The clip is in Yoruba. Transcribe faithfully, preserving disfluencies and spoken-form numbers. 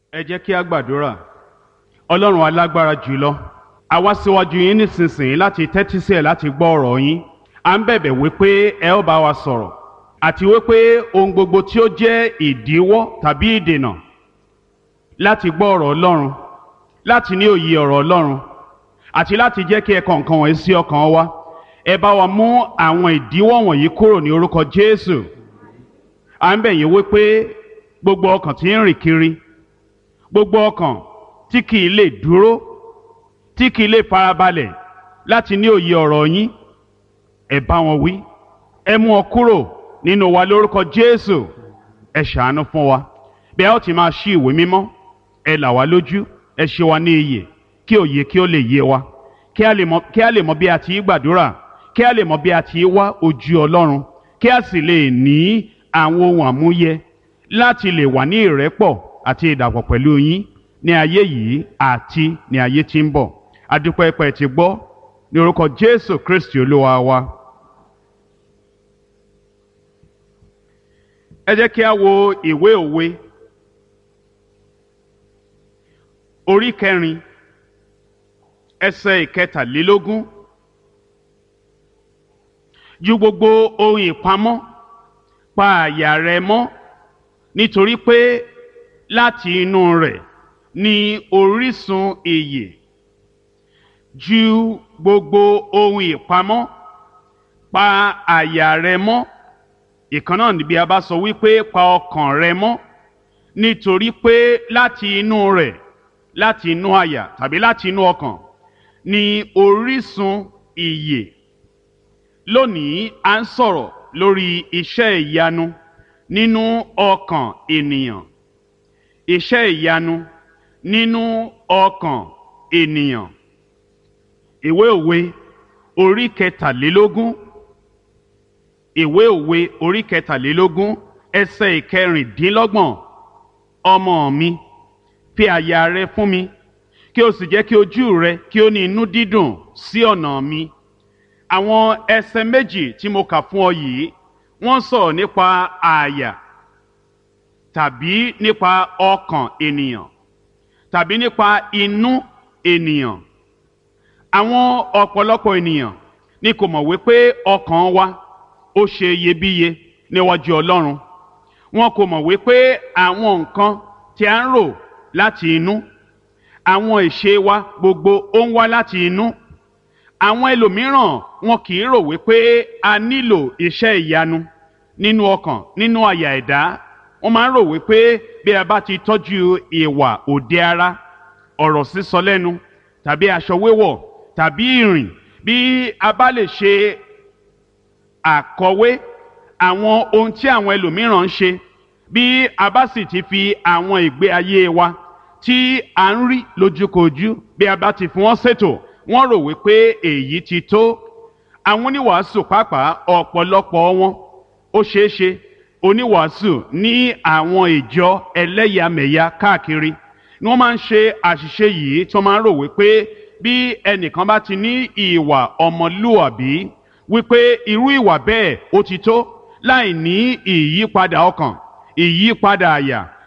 Ẹ jẹ́ kí a gbàdúrà. Ọlọ́run alágbára jùlọ, a wá síwájú yín nísinsìnyí láti tẹ́tí sí ẹ̀ láti gbọ́ ọ̀rọ̀ yín. À ń bẹ̀bẹ̀ wípé ẹ ó bá wa sọ̀rọ̀ àti wípé ohun gbogbo tí ó jẹ́ ìdíwọ́ tàbí ìdènà láti gbọ́ ọ̀rọ̀ Ọlọ́run, láti ní òye ọ̀rọ̀ Ọlọ́run àti láti jẹ́ kí ẹ kọ nǹkan wọ̀nyí sí ọkàn wa. Ẹ bá wa mú àwọn ìdíwọ́ wọ̀nyí kúrò ní orúkọ Jésù. À ń bẹ̀ yín wípé gbogbo ọkàn tí ń rìn kiri, gbogbo ọkàn tí kìí lè dúró, tí kìí lè farabalẹ̀ láti ní òye ọ̀rọ̀ yín, ẹ bá wọn wí, ẹ mú ọ kúrò nínú wa lórúkọ Jésù. Ẹ ṣàánú fún wa bí a ó ti máa ṣí ìwé mímọ́, ẹ là wá lójú, ẹ ṣe wa ní iyè, kí òye kí ó lè yé wa, kí a lè mọ̀ kí a lè mọ̀ bí a ti gbàdúrà, kí a lè mọ̀ bí a ti wá ojú Ọlọ́run, kí a sì lè ní àwọn ohun àmúyẹ láti lè wà ní ìrẹ́pọ̀ àti ìdàpọ̀ pẹ̀lú yín ní ayé yìí àti ní ayé tí ń bọ̀. A dúpẹ́ pé ẹ ti gbọ́ ní orúkọ Jésù Kristi Olúwa wa. Ẹ jẹ́ kí a wo ìwé òwe orí kẹrin ẹsẹ̀ ìkẹtàlélógún. Ju gbogbo ohun ìpamọ́ pa àyà rẹ mọ́, nítorí pé láti inú rẹ̀ ni orísun ìyè. Ju gbogbo ohun ìpamọ́ pa àyà rẹ mọ́. Ìkan náà níbi a bá sọ wípé pa ọkàn rẹ mọ́, nítorí pé láti inú rẹ̀, láti inú àyà tàbí láti inú ọkàn ni orísun ìyè. Lónìí a ń sọ̀rọ̀ lórí iṣẹ́ ìyanu nínú ọkàn ènìyàn. Iṣẹ́ ìyanu nínú ọkàn ènìyàn. Ìwé òwe orí kẹtàlélógún. Ìwé òwe orí kẹtàlélógún ẹsẹ̀ ìkẹrìndínlọ́gbọ̀n. Ọmọ mi, fi àyà rẹ fún mi, kí o sì jẹ́ kí ojú rẹ kí ó ní inú dídùn sí ọ̀nà mi. Àwọn ẹsẹ̀ méjì tí mo kà fún ọ yìí, wọ́n sọ̀rọ̀ nípa àyà tàbí nípa ọkàn ènìyàn tàbí nípa inú ènìyàn. Àwọn ọ̀pọ̀lọpọ̀ ènìyàn ni kò mọ̀ wípé ọkàn wa ó ṣe iyebíye níwájú Ọlọ́run. Wọn kò mọ̀ wípé àwọn nǹkan tí a ń rò láti inú, àwọn ìṣe wa gbogbo ó ń wá láti inú. Àwọn ẹlòmíràn wọn kì í rò wípé a nílò iṣẹ́ ìyanu nínú ọkàn, nínú àyà ẹ̀dá. Wọ́n máa ń rò wípé bí a bá ti tọ́jú ìwà òde ara, ọ̀rọ̀ sísọ lẹ́nu tàbí aṣọ wíwọ̀ tàbí ìrìn, bí a bá lè ṣe àkọwé àwọn ohun tí àwọn ẹlòmíràn ń ṣe, bí a bá sì ti fi àwọn ìgbé ayé wa tí a ń rí lójúkojú, bí a bá ti fi wọ́n ṣètò, wọ́n rò wípé èyí ti tó. Àwọn oníwàásù pàápàá, ọ̀pọ̀lọpọ̀ wọn ó ṣeé ṣe oníwàásù ní àwọn ìjọ ẹlẹ́yàmẹ̀yà káàkiri ni wọ́n máa ń ṣe àṣìṣe yìí, tí wọ́n máa ń rò wípé bí ẹnìkan bá ti ní ìwà ọmọlúwàbí, wípé irú ìwà bẹ́ẹ̀ ó ti tó, láì ní ìyípadà ọkàn, ìyípadà àyà